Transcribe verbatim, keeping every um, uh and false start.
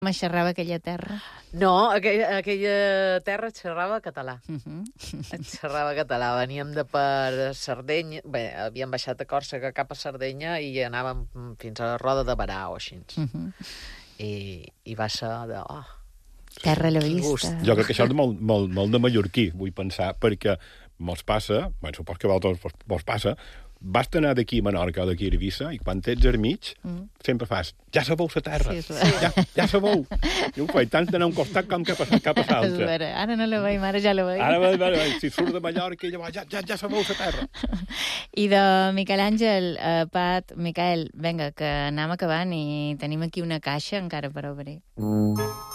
Me xerrava aquella terra? No, aquella, aquella terra xerrava català. Uh -huh. Xerrava català. Veníem de per Sardenya... Bé, havíem baixat a Còrsega cap a Sardenya i anàvem fins a la Roda de Barà o així. Uh -huh. I, I va ser de... Oh, terra a la vista. Jo crec que això és molt, molt, molt de mallorquí, vull pensar, perquè mos passa, bueno, supos que a vosaltres vos, vos passa, vas anar d'aquí a Menorca o d'aquí a Eivissa i quan ets al mig mm. sempre fas, ja sabeu la terra, sí, ja, ja sabeu. I ho faig tant d'anar a un costat com cap a, cap a l'altre. Ara no la veiem, ara ja la veiem. Ara, ara, ara si surt de Mallorca i llavors ja, ja, ja sabeu la terra. I de Miquel Àngel, uh, Pat, Miquel, vinga, que anem acabant i tenim aquí una caixa encara per obrir. Mm.